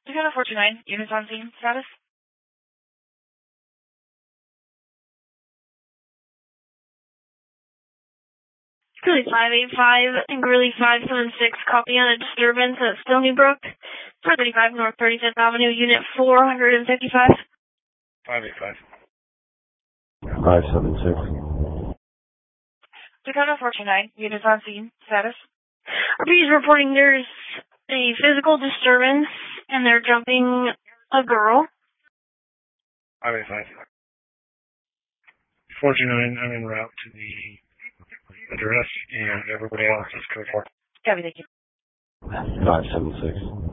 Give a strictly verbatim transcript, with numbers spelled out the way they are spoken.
Dakota four two nine, units on scene, status? Gurley five eight five and Gurley five seven six, copy on a disturbance at Stony Brook, four thirty-five North thirty-fifth Avenue, unit four fifty-five. five eight five. five seven six. Dakota four two nine, units on scene, status? R P is reporting there's a physical disturbance and they're jumping a girl. five eight five. four two nine, I'm en route to the address, and everybody else is code four. Copy, thank you. five seven six.